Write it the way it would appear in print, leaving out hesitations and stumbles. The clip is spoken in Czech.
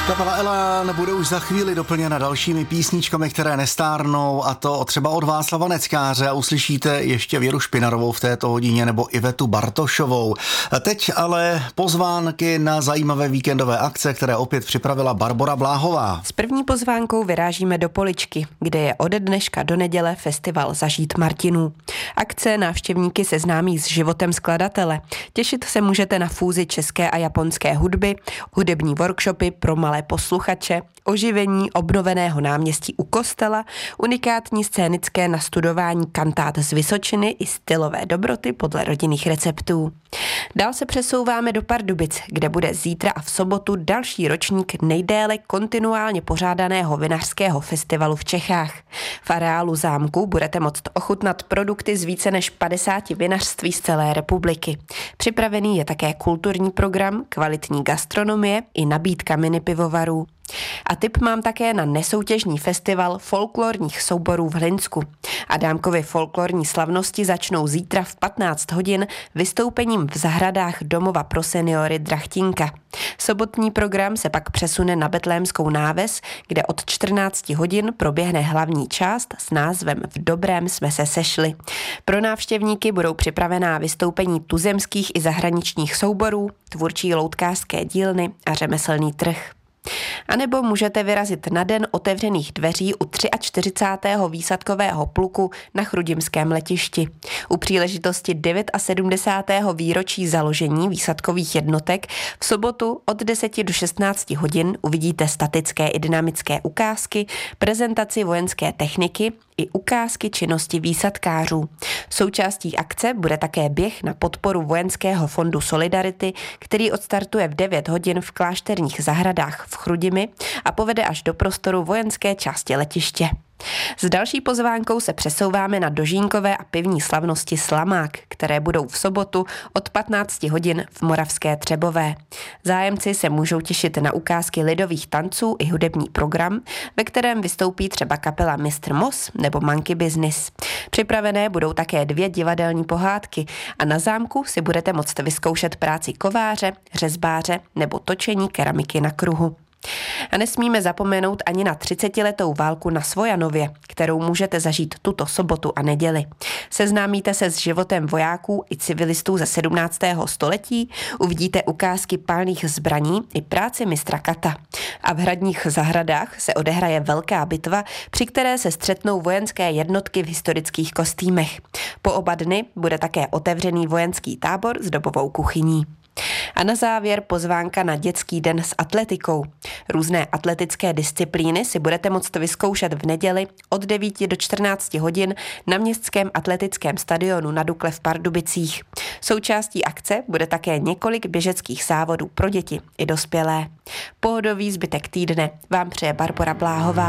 Kapela Elán bude už za chvíli doplněna dalšími písničkami, které nestárnou, a to třeba od Václava Neckáře, a uslyšíte ještě Věru Špinarovou v této hodině nebo Ivetu Bartošovou. Teď ale pozvánky na zajímavé víkendové akce, které opět připravila Barbora Bláhová. S první pozvánkou vyrážíme do Poličky, kde je ode dneška do neděle festival Zažít Martinů. Akce návštěvníky seznámí s životem skladatele. Těšit se můžete na fúzi české a japonské hudby, hudební workshopy pro malé posluchače, oživení obnoveného náměstí u kostela, unikátní scénické nastudování kantát z Vysočiny i stylové dobroty podle rodinných receptů. Dál se přesouváme do Pardubic, kde bude zítra a v sobotu další ročník nejdéle kontinuálně pořádaného vinařského festivalu v Čechách. V areálu zámku budete moct ochutnat produkty z více než 50 vinařství z celé republiky. Připravený je také kulturní program, kvalitní gastronomie i nabídka minipivovarů. A tip mám také na nesoutěžní festival folklorních souborů v Hlinsku. Adámkovy folklorní slavnosti začnou zítra v 15 hodin vystoupením v zahradách domova pro seniory Drachtinka. Sobotní program se pak přesune na Betlémskou náves, kde od 14 hodin proběhne hlavní část s názvem V dobrém jsme se sešli. Pro návštěvníky budou připravená vystoupení tuzemských i zahraničních souborů, tvůrčí loutkářské dílny a řemeslný trh. A nebo můžete vyrazit na den otevřených dveří u 43. výsadkového pluku na chrudimském letišti. U příležitosti 79. výročí založení výsadkových jednotek v sobotu od 10 do 16 hodin uvidíte statické i dynamické ukázky, prezentaci vojenské techniky i ukázky činnosti výsadkářů. Součástí akce bude také běh na podporu Vojenského fondu Solidarity, který odstartuje v 9 hodin v Klášterních zahradách v Chrudimi a povede až do prostoru vojenské části letiště. S další pozvánkou se přesouváme na dožínkové a pivní slavnosti Slamák, které budou v sobotu od 15 hodin v Moravské Třebové. Zájemci se můžou těšit na ukázky lidových tanců i hudební program, ve kterém vystoupí třeba kapela Mr. Moss nebo Monkey Business. Připravené budou také 2 divadelní pohádky a na zámku si budete moct vyzkoušet práci kováře, řezbáře nebo točení keramiky na kruhu. A nesmíme zapomenout ani na 30letou válku na Svojanově, kterou můžete zažít tuto sobotu a neděli. Seznámíte se s životem vojáků i civilistů ze 17. století, uvidíte ukázky palných zbraní i práci mistra Kata. A v hradních zahradách se odehraje velká bitva, při které se střetnou vojenské jednotky v historických kostýmech. Po oba dny bude také otevřený vojenský tábor s dobovou kuchyní. A na závěr pozvánka na dětský den s atletikou. Různé atletické disciplíny si budete moct vyzkoušet v neděli od 9 do 14 hodin na městském atletickém stadionu na Dukle v Pardubicích. Součástí akce bude také několik běžeckých závodů pro děti i dospělé. Pohodový zbytek týdne vám přeje Barbora Bláhová.